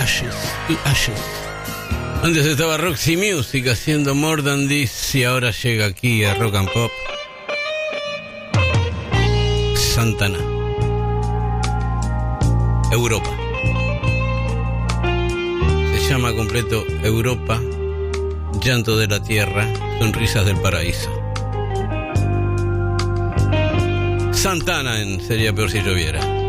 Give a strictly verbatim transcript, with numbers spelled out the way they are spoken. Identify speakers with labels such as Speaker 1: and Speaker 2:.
Speaker 1: Ashes to Ashes. Antes estaba Roxy Music haciendo More Than This y ahora llega aquí a Rock and Pop Santana. Europa. Se llama completo Europa, llanto de la tierra, sonrisas del paraíso. Santana en Sería Peor Si Lloviera.